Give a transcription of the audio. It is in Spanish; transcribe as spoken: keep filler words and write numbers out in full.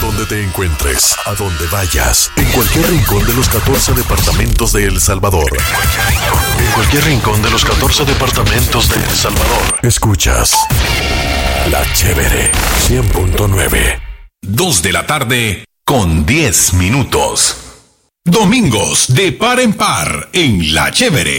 donde te encuentres, a donde vayas, en cualquier rincón de los catorce departamentos de El Salvador. En cualquier rincón de los catorce departamentos de El Salvador. Escuchas La Chévere cien punto nueve. Dos de la tarde con diez minutos. Domingos de par en par en La Chévere.